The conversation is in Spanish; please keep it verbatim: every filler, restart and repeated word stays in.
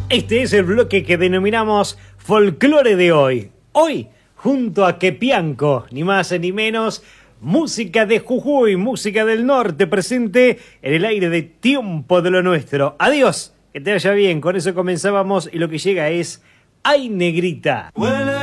Este es el bloque que denominamos Folclore de hoy. Hoy, junto a Quepianco, ni más ni menos, música de Jujuy, música del norte, presente en el aire de Tiempo de lo Nuestro. Adiós, que te vaya bien. Con eso comenzábamos y lo que llega es Ay Negrita. Bueno.